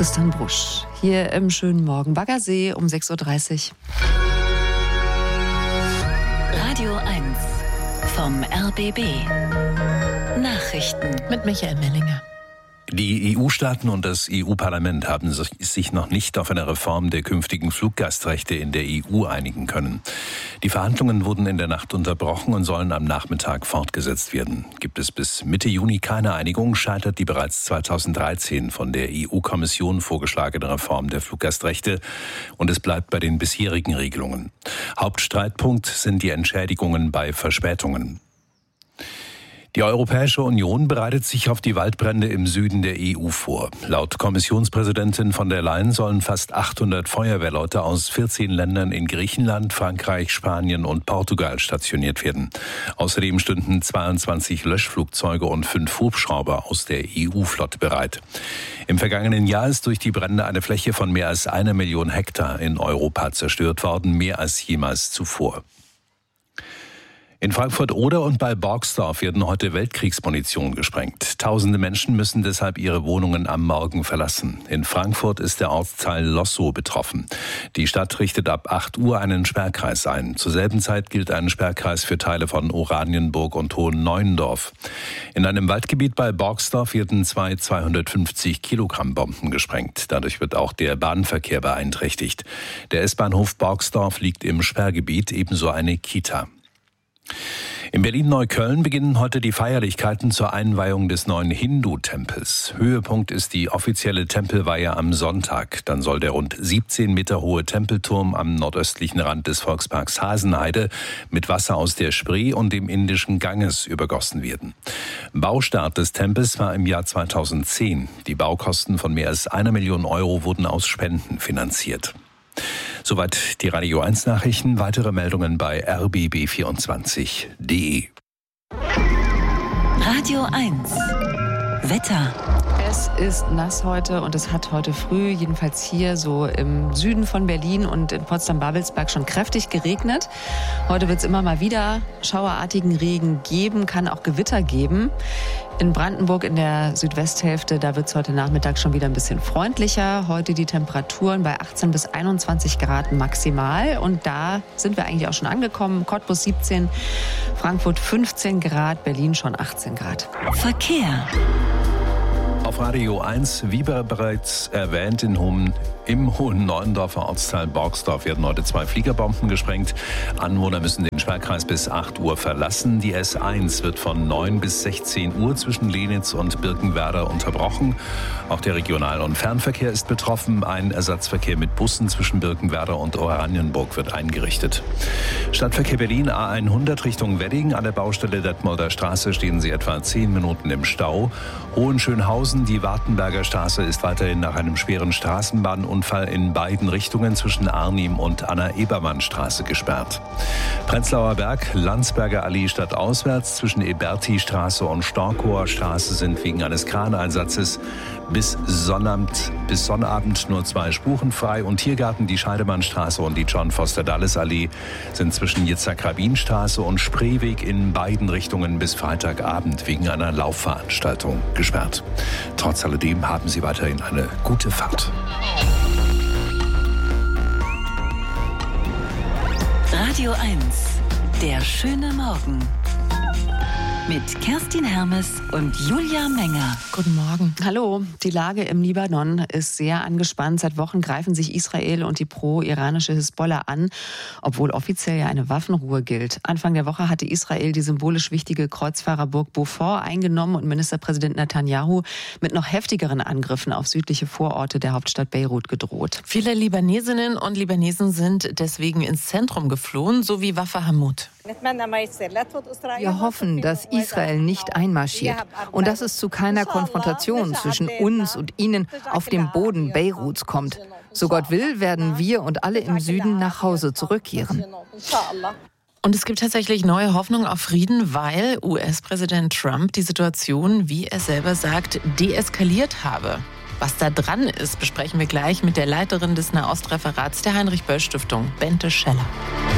Tristan Brusch hier im schönen Morgen Baggersee um 6.30 Uhr. Radio 1 vom RBB. Nachrichten mit Michael Mellinger. Die EU-Staaten und das EU-Parlament haben sich noch nicht auf eine Reform der künftigen Fluggastrechte in der EU einigen können. Die Verhandlungen wurden in der Nacht unterbrochen und sollen am Nachmittag fortgesetzt werden. Gibt es bis Mitte Juni keine Einigung, scheitert die bereits 2013 von der EU-Kommission vorgeschlagene Reform der Fluggastrechte und es bleibt bei den bisherigen Regelungen. Hauptstreitpunkt sind die Entschädigungen bei Verspätungen. Die Europäische Union bereitet sich auf die Waldbrände im Süden der EU vor. Laut Kommissionspräsidentin von der Leyen sollen fast 800 Feuerwehrleute aus 14 Ländern in Griechenland, Frankreich, Spanien und Portugal stationiert werden. Außerdem stünden 22 Löschflugzeuge und 5 Hubschrauber aus der EU-Flotte bereit. Im vergangenen Jahr ist durch die Brände eine Fläche von mehr als 1 Million Hektar in Europa zerstört worden, mehr als jemals zuvor. In Frankfurt-Oder und bei Borgsdorf werden heute Weltkriegsmunition gesprengt. Tausende Menschen müssen deshalb ihre Wohnungen am Morgen verlassen. In Frankfurt ist der Ortsteil Lossow betroffen. Die Stadt richtet ab 8 Uhr einen Sperrkreis ein. Zur selben Zeit gilt ein Sperrkreis für Teile von Oranienburg und Hohen-Neuendorf. In einem Waldgebiet bei Borgsdorf werden 250 Kilogramm Bomben gesprengt. Dadurch wird auch der Bahnverkehr beeinträchtigt. Der S-Bahnhof Borgsdorf liegt im Sperrgebiet, ebenso eine Kita. In Berlin-Neukölln beginnen heute die Feierlichkeiten zur Einweihung des neuen Hindu-Tempels. Höhepunkt ist die offizielle Tempelweihe am Sonntag. Dann soll der rund 17 Meter hohe Tempelturm am nordöstlichen Rand des Volksparks Hasenheide mit Wasser aus der Spree und dem Indischen Ganges übergossen werden. Baustart des Tempels war im Jahr 2010. Die Baukosten von mehr als 1 Million Euro wurden aus Spenden finanziert. Soweit die Radio 1 Nachrichten. Weitere Meldungen bei rbb24.de. Radio 1 Wetter. Es ist nass heute und es hat heute früh, jedenfalls hier so im Süden von Berlin und in Potsdam-Babelsberg schon kräftig geregnet. Heute wird es immer mal wieder schauerartigen Regen geben, kann auch Gewitter geben. In Brandenburg in der Südwesthälfte, da wird es heute Nachmittag schon wieder ein bisschen freundlicher. Heute die Temperaturen bei 18 bis 21 Grad maximal. Und da sind wir eigentlich auch schon angekommen. Cottbus 17, Frankfurt 15 Grad, Berlin schon 18 Grad. Verkehr. Auf Radio 1, wie bereits erwähnt, im Hohen-Neuendorfer Ortsteil Borgsdorf werden heute 2 Fliegerbomben gesprengt. Anwohner müssen den Sperrkreis bis 8 Uhr verlassen. Die S1 wird von 9 bis 16 Uhr zwischen Lenitz und Birkenwerder unterbrochen. Auch der Regional- und Fernverkehr ist betroffen. Ein Ersatzverkehr mit Bussen zwischen Birkenwerder und Oranienburg wird eingerichtet. Stadtverkehr Berlin A100 Richtung Wedding. An der Baustelle Detmolder Straße stehen Sie etwa 10 Minuten im Stau. Hohenschönhausen, die Wartenberger Straße ist weiterhin nach einem schweren Straßenbahnunfall in beiden Richtungen zwischen Arnim und Anna-Ebermann-Straße gesperrt. Prenzlauer Berg, Landsberger Allee stadtauswärts zwischen Eberti-Straße und Storkower Straße sind wegen eines Kraneinsatzes bis Sonnabend nur 2 Spuren frei. Und Tiergarten, die Scheidemannstraße und die John-Foster-Dulles-Allee sind zwischen Yitzhak-Rabin-Straße und Spreeweg in beiden Richtungen bis Freitagabend wegen einer Laufveranstaltung gesperrt. Trotz alledem haben Sie weiterhin eine gute Fahrt. Radio 1, der schöne Morgen. Mit Kerstin Hermes und Julia Menger. Guten Morgen. Hallo. Die Lage im Libanon ist sehr angespannt. Seit Wochen greifen sich Israel und die pro-iranische Hisbollah an, obwohl offiziell ja eine Waffenruhe gilt. Anfang der Woche hatte Israel die symbolisch wichtige Kreuzfahrerburg Beaufort eingenommen und Ministerpräsident Netanyahu mit noch heftigeren Angriffen auf südliche Vororte der Hauptstadt Beirut gedroht. Viele Libanesinnen und Libanesen sind deswegen ins Zentrum geflohen, so wie Wafa Hamoud. Wir hoffen, dass Israel nicht einmarschiert und dass es zu keiner Konfrontation zwischen uns und ihnen auf dem Boden Beiruts kommt. So Gott will, werden wir und alle im Süden nach Hause zurückkehren. Und es gibt tatsächlich neue Hoffnung auf Frieden, weil US-Präsident Trump die Situation, wie er selber sagt, deeskaliert habe. Was da dran ist, besprechen wir gleich mit der Leiterin des Nahostreferats der Heinrich-Böll-Stiftung, Bente Scheller.